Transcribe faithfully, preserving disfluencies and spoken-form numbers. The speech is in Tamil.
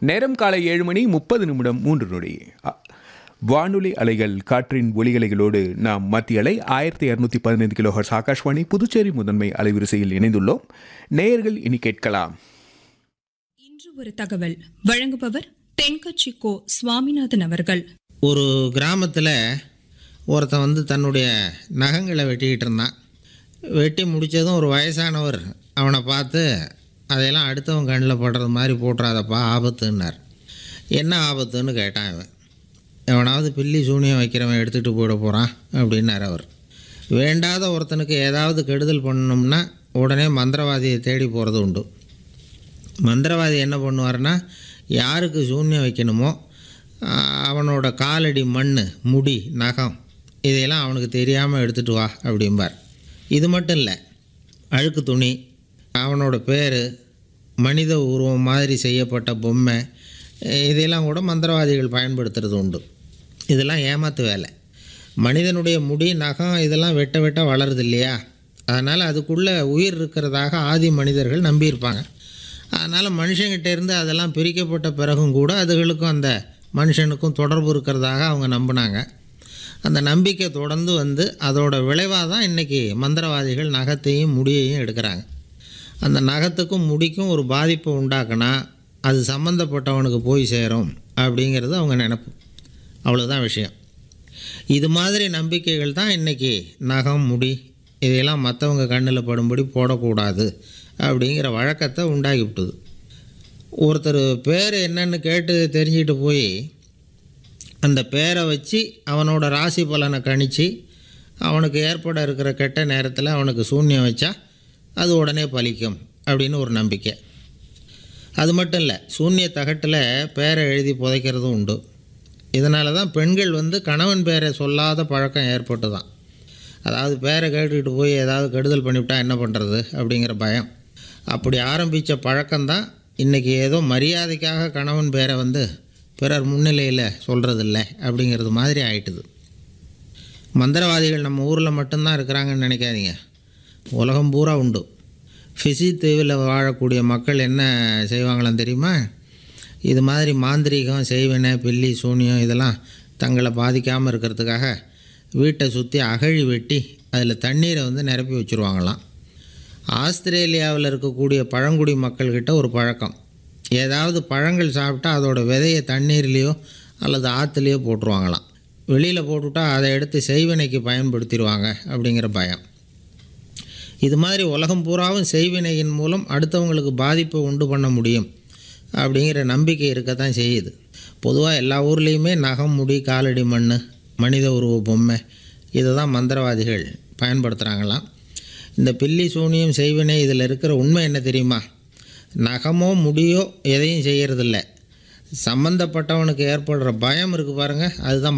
நேரம் காலை ஏழு மணி முப்பது நிமிடம் மூன்று நொடி. அ- வானொலி அலைகள் காற்றின் ஒலிகளைகளோடு நாம் மத்திய அலை ஆயிரத்தி இரநூத்தி பதினைந்து கிலோஹர்ஸ் ஆகாஷ்வாணி புதுச்சேரி முதன்மை அலைவரிசையில் இணைந்துள்ளோம். நேயர்கள் இனி கேட்கலாம். இன்று ஒரு தகவல் வழங்குபவர் தென்கட்சி கோ சுவாமிநாதன் அவர்கள். ஒரு கிராமத்தில் ஒருத்தன் வந்து தன்னுடைய நகங்களை வெட்டிக்கிட்டு இருந்தான். வெட்டி முடித்ததும் ஒரு வயசானவர் அவனை பார்த்து, அதையெல்லாம் அடுத்தவன் கண்ணில் படுறது மாதிரி போட்டுறாதப்பா, ஆபத்துன்னார். என்ன ஆபத்துன்னு கேட்டான் இவன். எவனாவது பில்லி சூனியம் வைக்கிறவன் எடுத்துகிட்டு போயிட போகிறான் அப்படின்னார் அவர். வேண்டாத ஒருத்தனுக்கு ஏதாவது கெடுதல் பண்ணணும்னா உடனே மந்திரவாதியை தேடி போகிறது உண்டு. மந்திரவாதி என்ன பண்ணுவார்னா, யாருக்கு சூன்யம் வைக்கணுமோ அவனோட காலடி, மண், முடி, நகம் இதையெல்லாம் அவனுக்கு தெரியாமல் எடுத்துகிட்டு வா அப்படிம்பார். இது மட்டும் இல்லை, அழுக்கு துணி, அவனோட பேர், மனித உருவம் மாதிரி செய்யப்பட்ட பொம்மை இதையெல்லாம் கூட மந்திரவாதிகள் பயன்படுத்துறது உண்டு. இதெல்லாம் ஏமாத்து வேலை. மனிதனுடைய முடி, நகம் இதெல்லாம் வெட்ட வெட்ட வளருது இல்லையா, அதனால் அதுக்குள்ளே உயிர் இருக்கிறதாக ஆதி மனிதர்கள் நம்பியிருப்பாங்க. அதனால் மனுஷங்கிட்ட இருந்து அதெல்லாம் பிரிக்கப்பட்ட பிறகும் கூட அதுகளுக்கும் அந்த மனுஷனுக்கும் தொடர்பு இருக்கிறதாக அவங்க நம்பினாங்க. அந்த நம்பிக்கை தொடர்ந்து வந்து அதோட விளைவாக தான் இன்றைக்கி மந்திரவாதிகள் நகத்தையும் முடியையும் எடுக்கிறாங்க. அந்த நகத்துக்கும் முடிக்கும் ஒரு பாதிப்பை உண்டாக்குனா அது சம்மந்தப்பட்டவனுக்கு போய் சேரும் அப்படிங்கிறது அவங்க நினைப்பு. அவ்வளோதான் விஷயம். இது மாதிரி நம்பிக்கைகள் தான் இன்றைக்கி நகம், முடி இதையெல்லாம் மற்றவங்க கண்ணில் படும்படி போடக்கூடாது அப்படிங்கிற வழக்கத்தை உண்டாக்கி விட்டுது. ஒருத்தர் பேர் என்னன்னு கேட்டு தெரிஞ்சுக்கிட்டு போய் அந்த பேரை வச்சு அவனோட ராசி பலனை கணித்து அவனுக்கு ஏற்பட இருக்கிற கெட்ட நேரத்தில் அவனுக்கு சூன்யம் வச்சா அது உடனே பலிக்கும் அப்படின்னு ஒரு நம்பிக்கை. அது மட்டும் இல்லை, சூன்ய தகட்டில் பேரை எழுதி புதைக்கிறதும் உண்டு. இதனால தான் பெண்கள் வந்து கணவன் பேரை சொல்லாத பழக்கம் ஏற்பட்டு தான். அதாவது பேரை கேட்டுக்கிட்டு போய் ஏதாவது கெடுதல் பண்ணிவிட்டா என்ன பண்ணுறது அப்படிங்கிற பயம். அப்படி ஆரம்பித்த பழக்கம்தான் இன்றைக்கி ஏதோ மரியாதைக்காக கணவன் பேரை வந்து பிறர் முன்னிலையில் சொல்கிறதில்ல அப்படிங்கிறது மாதிரி ஆயிட்டுது. மந்திரவாதிகள் நம்ம ஊரில் மட்டும்தான் இருக்கிறாங்கன்னு நினைக்காதீங்க, உலகம் பூரா உண்டு. ஃபிஜி தீவில் வாழக்கூடிய மக்கள் என்ன செய்வாங்களாம் தெரியுமா? இது மாதிரி மாந்திரீகம், செய்வினை, பில்லி, சூனியம் இதெல்லாம் தங்களை பாதிக்காமல் இருக்கிறதுக்காக வீட்டை சுற்றி அகழி வெட்டி அதில் தண்ணீரை வந்து நிரப்பி வச்சுருவாங்களாம். ஆஸ்திரேலியாவில் இருக்கக்கூடிய பழங்குடி மக்கள்கிட்ட ஒரு பழக்கம், ஏதாவது பழங்கள் சாப்பிட்டா அதோட விதையை தண்ணீர்லேயோ அல்லது ஆற்றுலையோ போட்டுருவாங்களாம். வெளியில் போட்டுவிட்டா அதை எடுத்து செய்வினைக்கு பயன்படுத்திடுவாங்க அப்படிங்கிற பயம். இது மாதிரி உலகம் பூராவும் செய்வினையின் மூலம் அடுத்தவங்களுக்கு பாதிப்பை உண்டு பண்ண முடியும் அப்படிங்கிற நம்பிக்கை இருக்கத்தான் செய்யுது. பொதுவாக எல்லா ஊர்லேயுமே நகம், முடி, காலடி, மண், மனித உருவ பொம்மை இதை தான் மந்திரவாதிகள் பயன்படுத்துகிறாங்களாம். இந்த பில்லி, சூனியம், செய்வினை இதில் இருக்கிற உண்மை என்ன தெரியுமா? நகமோ முடியோ எதையும் செய்கிறதில்ல, சம்மந்தப்பட்டவனுக்கு ஏற்படுற பயம் இருக்குது பாருங்கள், அதுதான்